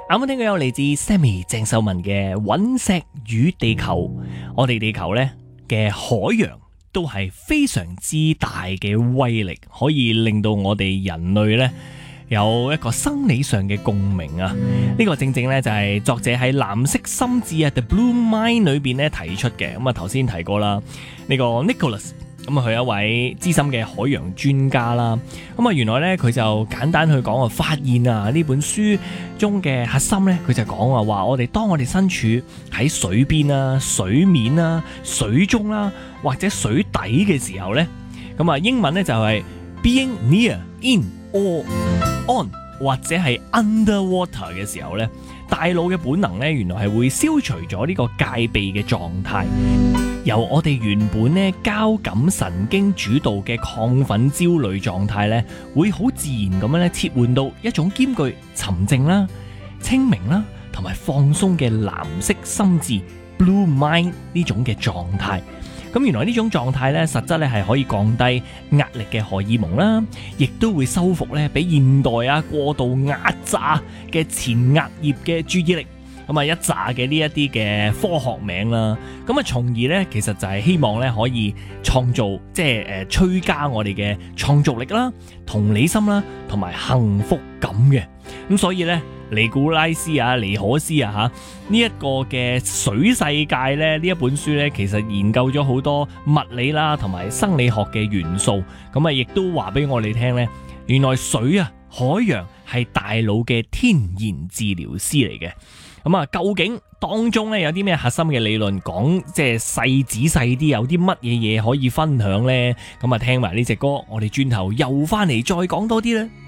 啱啱聽過有嚟自 Sammy 鄭秀文嘅《隕石與地球》。我哋地球呢嘅海洋都係非常之大嘅威力，可以令到我哋人類呢有一個生理上嘅共鳴啊！呢個正正呢就係作者喺藍色心智啊 The Blue Mind 裏邊呢提出嘅。咁啊頭先提過啦，呢個 Nicholas。咁啊，佢係一位資深嘅海洋專家啦。咁啊，原來咧佢就簡單去講啊，發現啊呢本書中嘅核心咧，佢就講啊話，當我哋身處喺水邊啦、水面啦、水中啦或者水底嘅時候咧，咁啊英文咧就係 being near, in or on 或者係 underwater 嘅時候咧，大腦嘅本能咧原來係會消除咗呢個戒備嘅狀態。由我哋原本咧交感神經主導嘅亢奮焦慮狀態咧，會好自然咁樣咧切換到一種兼具沉靜啦、清明啦同埋放鬆嘅藍色心智 Blue Mind 呢種嘅狀態。咁原來呢種狀態咧，實質咧係可以降低壓力嘅荷爾蒙啦，亦都會修復咧俾現代過度壓榨嘅前額葉嘅注意力。咁啊一紮嘅呢一啲嘅科學名啦，咁啊從而咧其實就係希望咧可以創造催加我哋嘅創造力啦、同理心啦同埋幸福感嘅。咁所以咧尼古拉斯尼可斯呢一個嘅水世界咧呢一本書咧，其實研究咗好多物理啦同埋生理學嘅元素。咁啊亦都話俾我哋聽咧，原來水海洋係大腦嘅天然治療師嚟嘅。咁啊，究竟當中咧有啲咩核心嘅理論講，細仔細啲，有啲乜嘢嘢可以分享呢？咁啊，聽埋呢隻歌，我哋轉頭又翻嚟再講多啲啦。